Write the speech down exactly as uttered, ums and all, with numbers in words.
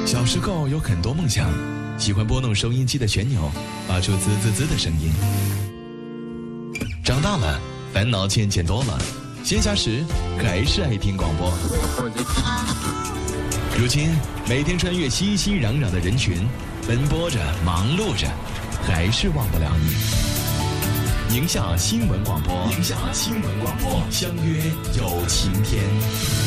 小时候有很多梦想，喜欢拨弄收音机的旋钮，发出滋滋滋的声音。长大了，烦恼渐渐多了，闲暇时还是爱听广播。如今每天穿越熙熙攘攘的人群，奔波着，忙碌着，还是忘不了你。宁夏新闻广播，宁夏新闻广播，相约有晴天。